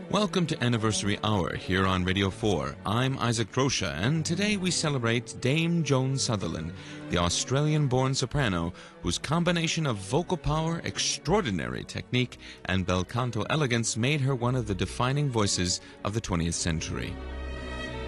Welcome to Anniversary Hour here on Radio 4. I'm Isaac Drosha, and today we celebrate Dame Joan Sutherland, the Australian-born soprano whose combination of vocal power, extraordinary technique, and bel canto elegance made her one of the defining voices of the 20th century.